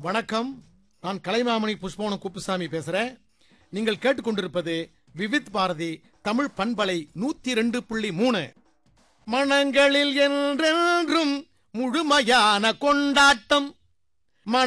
வணக்கம். நான் கலைமாமணி புஷ்பவனம் குப்புசாமி பேசுறேன். நீங்கள் கேட்டுக்கொண்டிருப்பது விவித் பாரதி தமிழ் பண்பலை 102.3. மனங்களில் என்றென்றும் முழுமையான கொண்டாட்டம்.